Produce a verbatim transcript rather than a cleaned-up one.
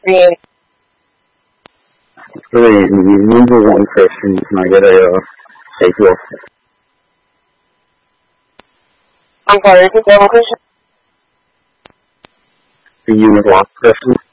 Three. Three. You number one question. Can I get a uh, take off? I'm sorry, repeat that one question. The unit loss question.